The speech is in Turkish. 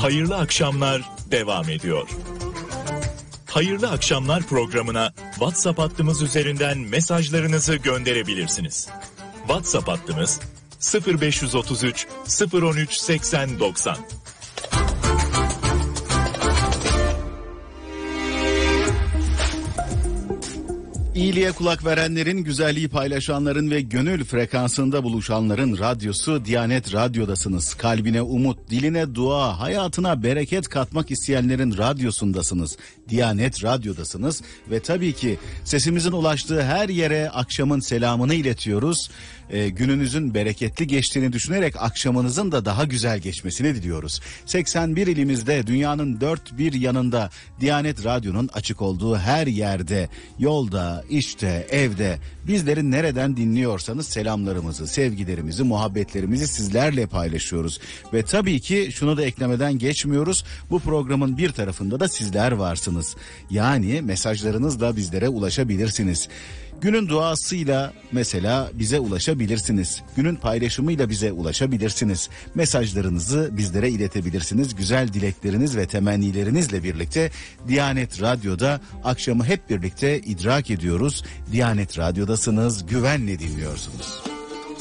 Hayırlı akşamlar devam ediyor. Hayırlı akşamlar programına WhatsApp hattımız üzerinden mesajlarınızı gönderebilirsiniz. WhatsApp hattımız 0533 013 80 90. İyiliğe kulak verenlerin, güzelliği paylaşanların ve gönül frekansında buluşanların radyosu Diyanet Radyo'dasınız. Kalbine umut, diline dua, hayatına bereket katmak isteyenlerin radyosundasınız. Diyanet Radyo'dasınız ve tabii ki sesimizin ulaştığı her yere akşamın selamını iletiyoruz. Gününüzün bereketli geçtiğini düşünerek akşamınızın da daha güzel geçmesini diliyoruz. 81 ilimizde, dünyanın dört bir yanında Diyanet Radyo'nun açık olduğu her yerde, yolda, işte, evde, bizleri nereden dinliyorsanız selamlarımızı, sevgilerimizi, muhabbetlerimizi sizlerle paylaşıyoruz. Ve tabii ki şunu da eklemeden geçmiyoruz. Bu programın bir tarafında da sizler varsınız. Yani mesajlarınızla bizlere ulaşabilirsiniz. Günün duasıyla mesela bize ulaşabilirsiniz. Günün paylaşımıyla bize ulaşabilirsiniz. Mesajlarınızı bizlere iletebilirsiniz. Güzel dilekleriniz ve temennilerinizle birlikte Diyanet Radyo'da akşamı hep birlikte idrak ediyoruz. Diyanet Radyo'dasınız, güvenle dinliyorsunuz.